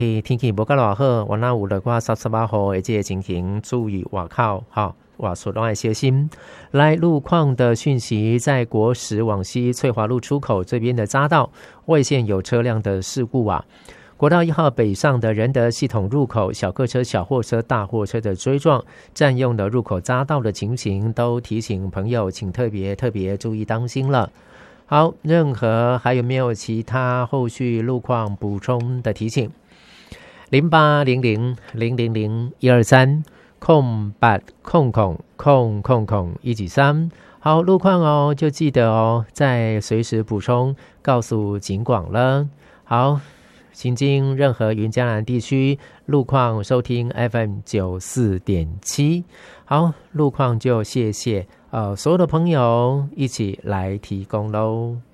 天气无甲偌好，原来有落过38号的这个情形，注意外口外出拢要小心。来路况的讯息，在国10往西翠华路出口这边的匝道外线有车辆的事故啊。国道1号北上的仁德系统入口，小客车、小货车、大货车的追撞，占用的入口匝道的情形，都提醒朋友请特别注意当心了。好，还有没有其他后续路况补充的提醒？0800-00123-800-193。好，路况哦，就记得哦，再随时补充告诉警广了。好，行经任何云嘉南地区路况，收听 FM94.7。好，路况就谢谢所有的朋友一起来提供咯。